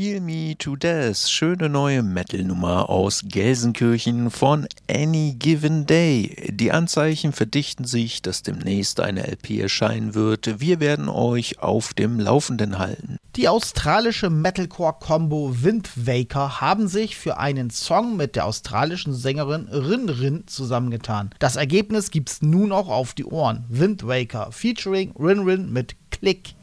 Heal Me to Death, schöne neue Metal-Nummer aus Gelsenkirchen von Any Given Day. Die Anzeichen verdichten sich, dass demnächst eine LP erscheinen wird. Wir werden euch auf dem Laufenden halten. Die australische Metalcore-Combo Wind Waker haben sich für einen Song mit der australischen Sängerin Rin Rin zusammengetan. Das Ergebnis gibt's nun auch auf die Ohren. Wind Waker featuring Rin Rin mit Click.